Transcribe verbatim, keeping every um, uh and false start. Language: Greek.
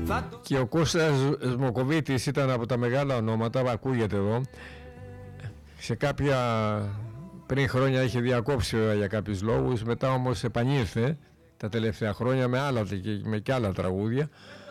Και ο Κώστας Σμοκοβίτης ήταν από τα μεγάλα ονόματα, ακούγεται εδώ. Σε κάποια πριν χρόνια είχε διακόψει για κάποιους λόγους, μετά όμως επανήλθε τα τελευταία χρόνια με άλλα και με και άλλα τραγούδια.